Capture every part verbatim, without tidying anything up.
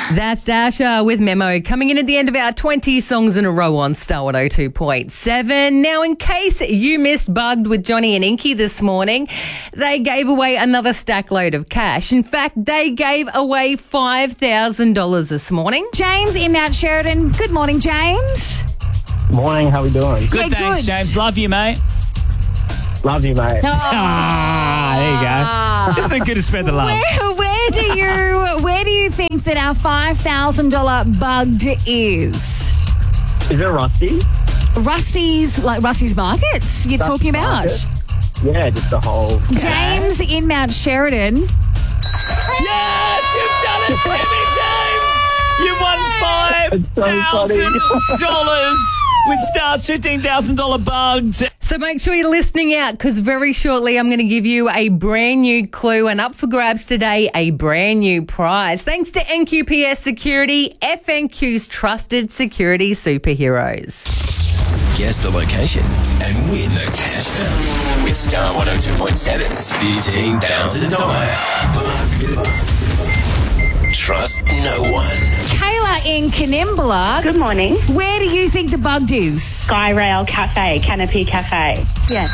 That's Dasha with Memo, coming in at the end of our twenty songs in a row on Star one oh two point seven. Now, in case you missed Bugged with Johnny and Inky this morning, they gave away another stack load of cash. In fact, they gave away five thousand dollars this morning. James in Mount Sheridan. Good morning, James. Morning, how we doing? Good, Yeah, thanks, good. James. Love you, mate. Love you, mate. Ah, there you go. Isn't it good to spread the love? Where, where do you where do you think that our five thousand dollars Bugged is? Is it Rusty? Rusty's, like Rusty's Markets you're Rusty's talking about? Market? Yeah, just the whole... James in Mount Sheridan. Yes, you've done it, Timmy James. You won five It's so thousand dollars with Star's fifteen thousand dollars Bugged. So make sure you're listening out, because very shortly I'm going to give you a brand new clue, and up for grabs today, a brand new prize. Thanks to N Q P S Security, F N Q's trusted security superheroes. Guess the location and win the cash value with Star one oh two point seven's fifteen thousand dollars Bug. Trust no one. Kayla in Canimbla. Good morning. Where do you think the Bugged is? Sky Rail Cafe, Canopy Cafe. Yes.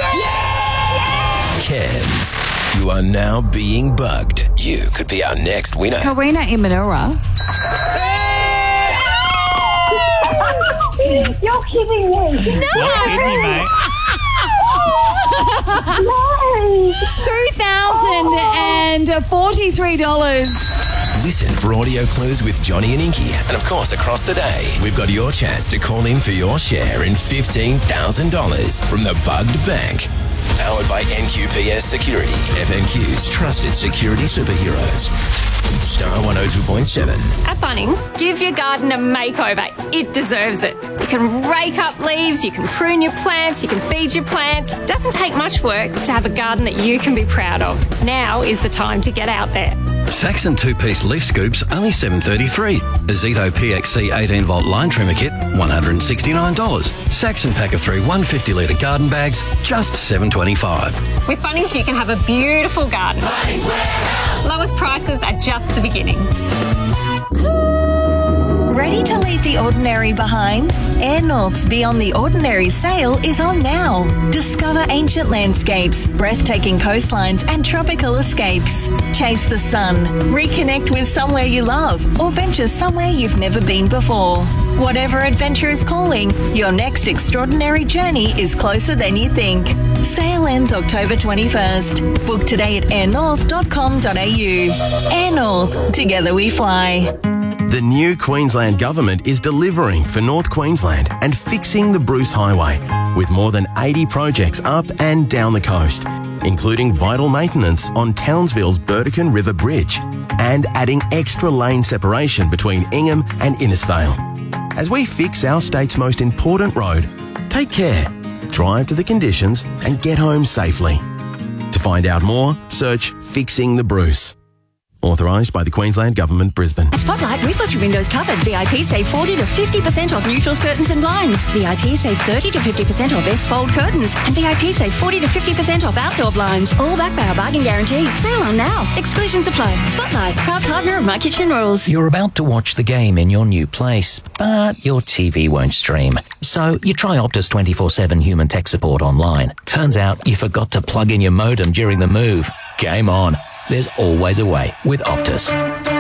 Cams, you are now being bugged. You could be our next winner. Karina in Manura. You're kidding me. No. Not kidding you, mate. No. two thousand forty-three dollars. Listen for audio clues with Johnny and Inky. And of course, across the day, we've got your chance to call in for your share in fifteen thousand dollars from the Bugged Bank. Powered by N Q P S Security, F N Q's trusted security superheroes. Star one oh two point seven. At Bunnings, give your garden a makeover. It deserves it. You can rake up leaves, you can prune your plants, you can feed your plants. It doesn't take much work to have a garden that you can be proud of. Now is the time to get out there. Saxon two-piece leaf scoops, only seven dollars thirty-three. Azito P X C eighteen volt line trimmer kit, one hundred sixty-nine dollars. Saxon pack of three one hundred fifty litre garden bags, just seven dollars twenty-five. With Bunnings, you can have a beautiful garden. Bunnings Warehouse. Lowest prices at just the beginning. Ready to leave the ordinary behind? Air North's Beyond the Ordinary sale is on now. Discover ancient landscapes, breathtaking coastlines and tropical escapes. Chase the sun, reconnect with somewhere you love, or venture somewhere you've never been before. Whatever adventure is calling, your next extraordinary journey is closer than you think. Sale ends October twenty-first. Book today at air north dot com dot a u. Air North, together we fly. The new Queensland Government is delivering for North Queensland and fixing the Bruce Highway with more than eighty projects up and down the coast, including vital maintenance on Townsville's Burdekin River Bridge and adding extra lane separation between Ingham and Innisfail. As we fix our state's most important road, take care, drive to the conditions and get home safely. To find out more, search Fixing the Bruce. Authorised by the Queensland Government, Brisbane. At Spotlight, we've got your windows covered. V I P save forty to fifty percent off neutrals, curtains and blinds. V I P save thirty to fifty percent off S-fold curtains. And V I P save forty to fifty percent off outdoor blinds. All backed by our bargain guarantee. Sale on now. Exclusions apply. Spotlight, proud partner of My Kitchen Rules. You're about to watch the game in your new place, but your T V won't stream. So you try Optus twenty-four seven human tech support online. Turns out you forgot to plug in your modem during the move. Game on. There's always a way with Optus.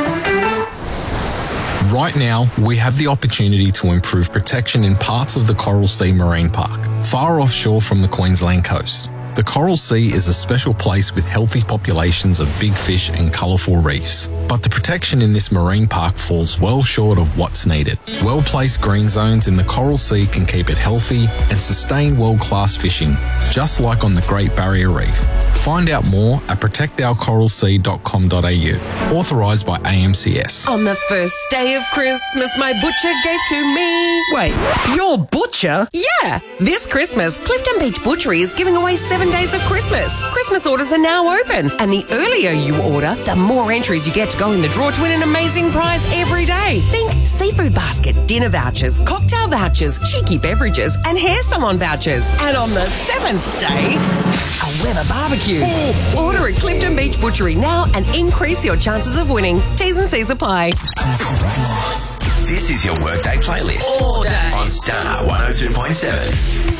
Right now, we have the opportunity to improve protection in parts of the Coral Sea Marine Park, far offshore from the Queensland coast. The Coral Sea is a special place with healthy populations of big fish and colourful reefs. But the protection in this marine park falls well short of what's needed. Well-placed green zones in the Coral Sea can keep it healthy and sustain world-class fishing, just like on the Great Barrier Reef. Find out more at protect our coral sea dot com dot a u. Authorised by A M C S. On the first day of Christmas, my butcher gave to me... Wait, your butcher? Yeah! This Christmas, Clifton Beach Butchery is giving away seven days of Christmas. Christmas orders are now open, and the earlier you order, the more entries you get to go in the draw to win an amazing prize every day. Think seafood basket, dinner vouchers, cocktail vouchers, cheeky beverages, and hair salon vouchers. And on the seventh day, a Weather barbecue. Order at Clifton Beach Butchery now and increase your chances of winning. T's and C's apply. This is your Workday playlist All day. on Star one oh two point seven.